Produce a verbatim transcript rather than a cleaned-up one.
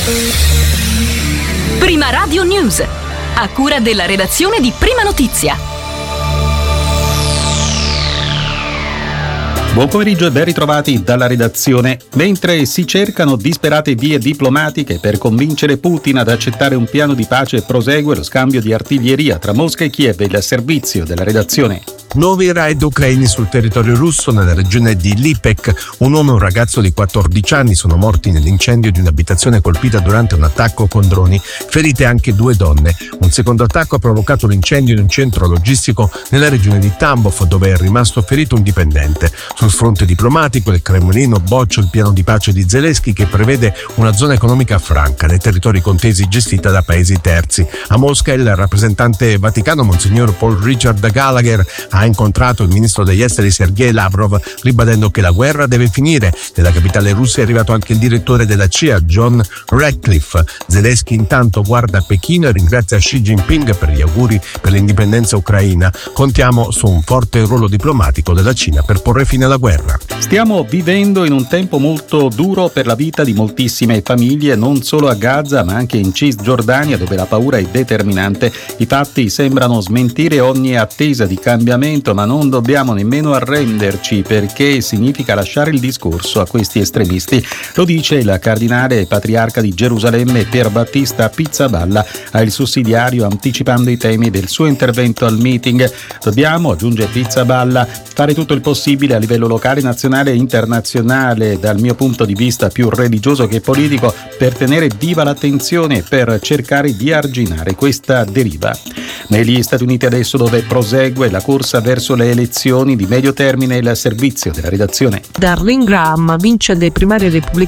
Prima Radio News, a cura della redazione di Prima Notizia. Buon pomeriggio e ben ritrovati dalla redazione. Mentre si cercano disperate vie diplomatiche per convincere Putin ad accettare un piano di pace, prosegue lo scambio di artiglieria tra Mosca e Kiev, il servizio della redazione. Nuovi raid ucraini sul territorio russo nella regione di Lipetsk. Un uomo e un ragazzo di quattordici anni sono morti nell'incendio di un'abitazione colpita durante un attacco con droni. Ferite anche due donne. Un secondo attacco ha provocato l'incendio in un centro logistico nella regione di Tambov, dove è rimasto ferito un dipendente. Sul fronte diplomatico, il Cremlino boccia il piano di pace di Zelensky, che prevede una zona economica franca nei territori contesi gestita da paesi terzi. A Mosca il rappresentante vaticano, Monsignor Paul Richard Gallagher, ha incontrato il ministro degli esteri Sergei Lavrov, ribadendo che la guerra deve finire. Nella capitale russa è arrivato anche il direttore della C I A, John Ratcliffe. Zelensky intanto guarda Pechino e ringrazia Xi Jinping per gli auguri per l'indipendenza ucraina. Contiamo su un forte ruolo diplomatico della Cina per porre fine alla guerra. Stiamo vivendo in un tempo molto duro per la vita di moltissime famiglie, non solo a Gaza ma anche in Cisgiordania, dove la paura è determinante. I fatti sembrano smentire ogni attesa di cambiamento, ma non dobbiamo nemmeno arrenderci, perché significa lasciare il discorso a questi estremisti. Lo dice il cardinale patriarca di Gerusalemme Pier Battista Pizzaballa al Sussidiario, anticipando i temi del suo intervento al meeting. Dobbiamo, aggiunge Pizzaballa, fare tutto il possibile a livello locale, nazionale e internazionale, dal mio punto di vista più religioso che politico, per tenere viva l'attenzione, per cercare di arginare questa deriva. Negli Stati Uniti adesso, dove prosegue la corsa verso le elezioni di medio termine, il servizio della redazione. Darlene Graham vince le primarie repubblicane